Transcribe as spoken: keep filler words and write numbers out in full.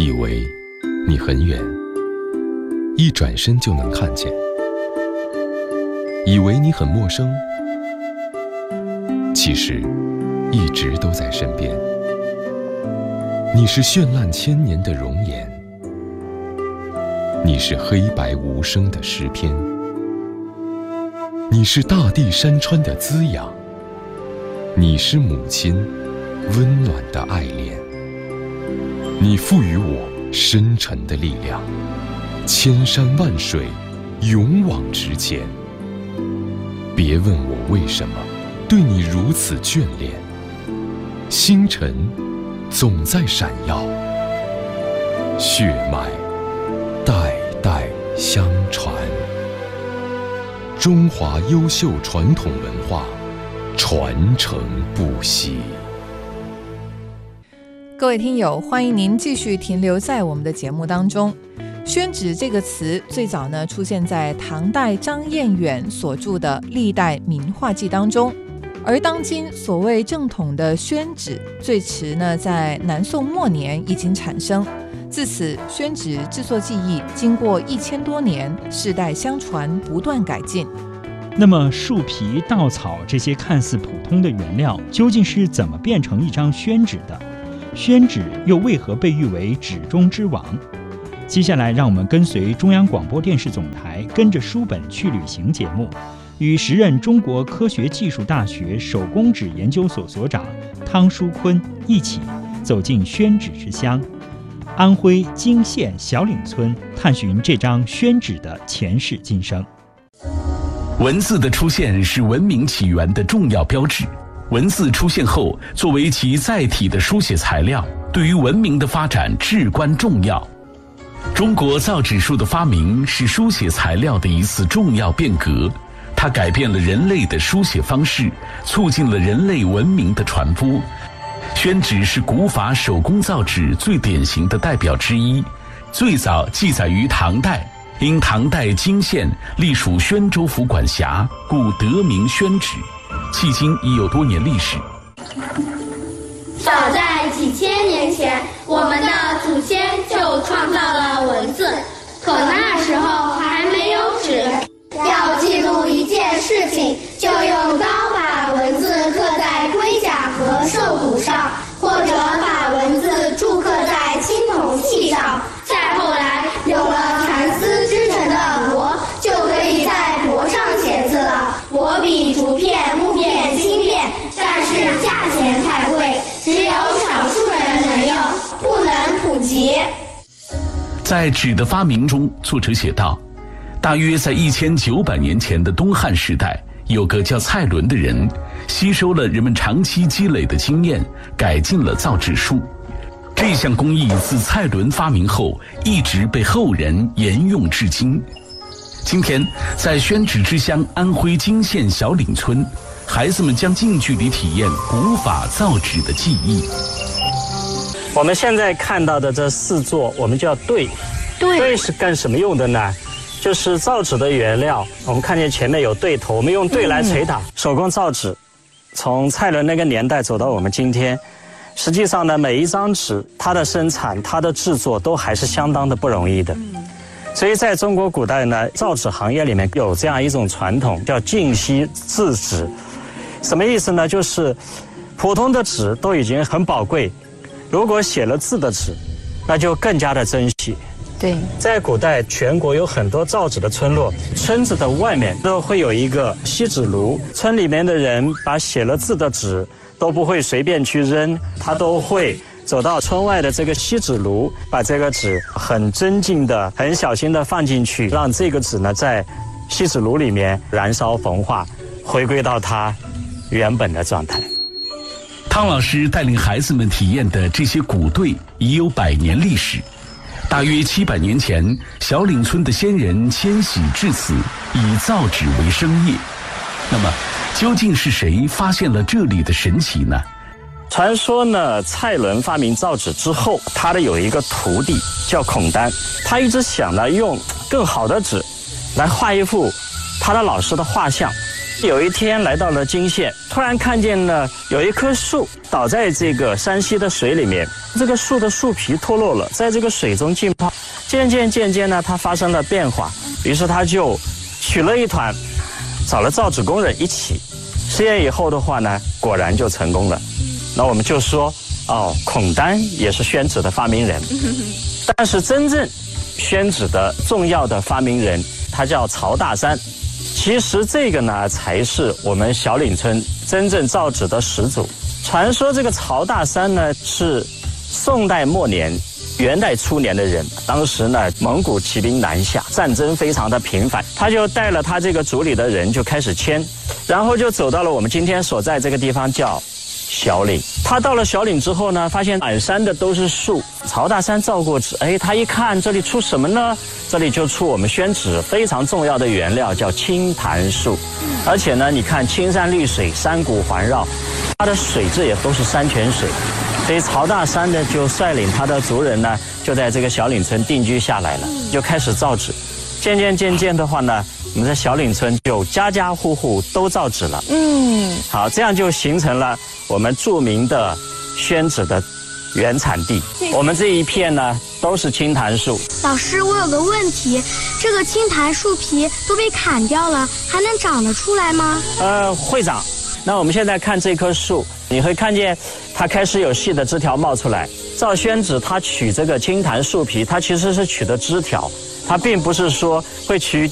以为你很远，一转身就能看见；以为你很陌生，其实一直都在身边。你是绚烂千年的容颜，你是黑白无声的诗篇，你是大地山川的滋养，你是母亲温暖的爱恋。你赋予我深沉的力量，千山万水勇往直前。别问我为什么对你如此眷恋，星辰总在闪耀，血脉代代相传。中华优秀传统文化传承不息。 各位听友，欢迎您继续停留在我们的节目当中。宣旨这个词最早呢出现在唐代张彦远所著的《历代名画记》当中，而当今所谓正统的宣旨，最迟呢在南宋末年已经产生。自此，宣旨制作技艺经过一千多年，世代相传，不断改进。 那么树皮、稻草这些看似普通的原料，究竟是怎么变成一张宣纸的？宣纸又为何被誉为纸中之王？接下来，让我们跟随中央广播电视总台跟着书本去旅行节目，与时任中国科学技术大学手工纸研究所所长汤书坤一起走进宣纸之乡，安徽泾县小岭村，探寻这张宣纸的前世今生。 文字的出现是文明起源的重要标志。文字出现后，作为其载体的书写材料，对于文明的发展至关重要。中国造纸术的发明是书写材料的一次重要变革，它改变了人类的书写方式，促进了人类文明的传播。宣纸是古法手工造纸最典型的代表之一，最早记载于唐代，因唐代泾县隶属宣州府管辖，故得名宣纸。迄今已有多年历史。 早在几千年前，我们的祖先就创造了文字，可那时候还没有纸，要记录一件事情，就用刀把文字刻在盔甲和兽骨上，或者把文字铸刻在青铜器上。再后来有了蚕丝织成的帛，就可以在帛上写字了。帛比竹片、木片轻便，但是价钱太贵，只有少数人能用，不能普及。 在纸的发明中，作者写道，大约在一千九百年前的东汉时代，有个叫蔡伦的人，吸收了人们长期积累的经验，改进了造纸术。这项工艺自蔡伦发明后，一直被后人沿用至今。今天，在宣纸之乡安徽泾县小岭村，孩子们将近距离体验古法造纸的技艺。 我们现在看到的这四座，我们叫对。 对， 对是干什么用的呢？就是造纸的原料。我们看见前面有对头，我们用对来捶打。嗯、手工造纸，从蔡伦那个年代走到我们今天，实际上呢，每一张纸它的生产、它的制作都还是相当的不容易的。嗯所以在中国古代呢，造纸行业里面有这样一种传统，叫净息字纸。什么意思呢？就是普通的纸都已经很宝贵，如果写了字的纸，那就更加的珍惜。 对， 在古代，全国有很多造纸的村落，村子的外面都会有一个锡纸炉，村里面的人把写了字的纸都不会随便去扔，他都会走到村外的这个锡纸炉，把这个纸很尊敬的、很小心的放进去，让这个纸呢在锡纸炉里面燃烧焚化，回归到它原本的状态。 汤老师带领孩子们体验的这些古对已有百年历史。大约七百年前，小岭村的先人迁徙至此，以造纸为生业。那么，究竟是谁发现了这里的神奇呢？ 传说呢，蔡伦发明造纸之后，他的有一个徒弟叫孔丹，他一直想呢用更好的纸来画一幅他的老师的画像。 有一天来到了金县，突然看见了有一棵树倒在这个山溪的水里面，这个树的树皮脱落了，在这个水中浸泡，渐渐渐渐呢，它发生了变化。于是他就取了一团，找了造纸工人一起实验以后的话呢，果然就成功了。那我们就说，哦，孔丹也是宣纸的发明人，但是真正宣纸的重要的发明人，他叫曹大山。其实这个呢，才是我们小岭村真正造纸的始祖。传说这个曹大山呢，是宋代末年、元代初年的人。当时呢，蒙古骑兵南下，战争非常的频繁，他就带了他这个族里的人就开始迁，然后就走到了我们今天所在这个地方，叫小岭。他到了小岭之后呢，发现满山的都是树。曹大山造过纸，哎，他一看这里出什么呢？这里就出我们宣纸非常重要的原料，叫青檀树。而且呢，你看青山绿水，山谷环绕，它的水质也都是山泉水。所以曹大山呢，就率领他的族人呢，就在这个小岭村定居下来了，就开始造纸。渐渐渐渐的话呢，我们在小岭村就家家户户都造纸了。嗯，好，这样就形成了我们著名的宣纸的原产地。我们这一片呢都是青檀树。 老师，我有个问题，这个青檀树皮都被砍掉了，还能长得出来吗？ 呃，会长。那我们现在看这棵树，你会看见它开始有细的枝条冒出来。造宣纸它取这个青檀树皮，它其实是取的枝条，它并不是说会取